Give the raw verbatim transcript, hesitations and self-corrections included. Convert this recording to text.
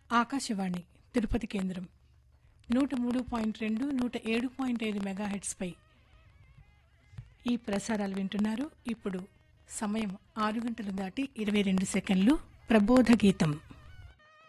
ఆకాశవాణి తిరుపతి కేంద్రం నూట మూడు పాయింట్ రెండు నూట ఏడు పాయింట్ ఐదు మెగాహెట్స్పై ఈ ప్రసారాలు వింటున్నారు. ఇప్పుడు సమయం ఆరు గంటలు దాటి ఇరవై రెండు సెకండ్లు. ప్రబోధ గీతం